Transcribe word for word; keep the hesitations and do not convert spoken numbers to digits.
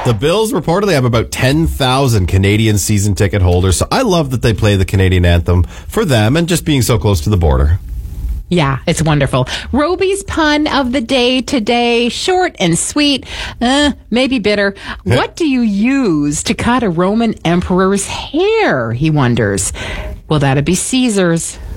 The Bills reportedly have about ten thousand Canadian season ticket holders, so I love that they play the Canadian anthem for them and just being so close to the border. Yeah, it's wonderful. Roby's pun of the day today, short and sweet, uh, maybe bitter. What do you use to cut a Roman emperor's hair, he wonders. Well, that'd be Caesar's.